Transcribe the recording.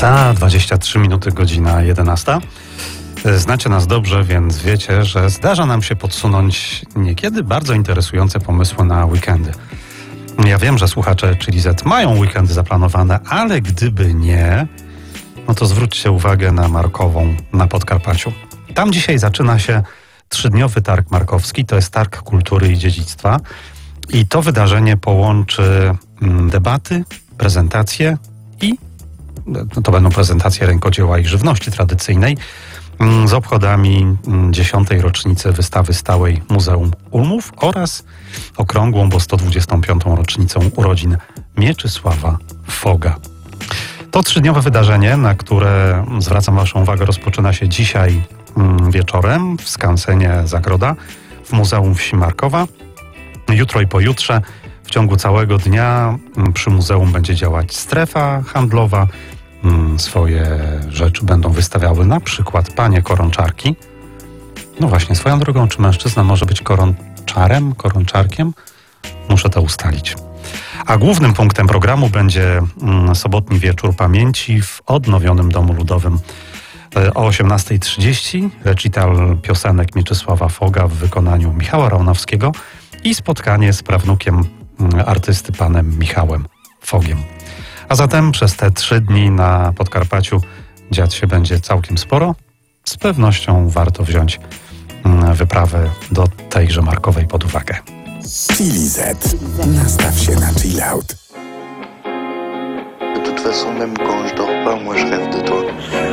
Za 23 minuty godzina 11. Znacie nas dobrze, więc wiecie, że zdarza nam się podsunąć niekiedy bardzo interesujące pomysły na weekendy. Ja wiem, że słuchacze Chili Z mają weekendy zaplanowane, ale gdyby nie, no to zwróćcie uwagę na Markową na Podkarpaciu. Tam dzisiaj zaczyna się 3-dniowy targ markowski, to jest targ kultury i dziedzictwa. I to wydarzenie połączy debaty, prezentacje i to będą prezentacje rękodzieła i żywności tradycyjnej z obchodami 10. rocznicy wystawy stałej Muzeum Ulmów oraz okrągłą, bo 125. rocznicą urodzin Mieczysława Foga. To 3-dniowe wydarzenie, na które zwracam waszą uwagę, rozpoczyna się dzisiaj wieczorem w skansenie Zagroda w Muzeum Wsi Markowa. Jutro i pojutrze w ciągu całego dnia przy muzeum będzie działać strefa handlowa. Swoje rzeczy będą wystawiały na przykład panie koronczarki. No właśnie, swoją drogą, czy mężczyzna może być koronczarkiem? Muszę to ustalić. A głównym punktem programu będzie sobotni wieczór pamięci w odnowionym Domu Ludowym. O 18:30 recital piosenek Mieczysława Foga w wykonaniu Michała Raunowskiego i spotkanie z prawnukiem artysty panem Michałem Fogiem. A zatem przez te 3 dni na Podkarpaciu dziać się będzie całkiem sporo. Z pewnością warto wziąć wyprawę do tejże Markowej pod uwagę. Chili Z. Nastaw się na chill out. De toute façon, même quand je dors pas, moi je rêve de toi.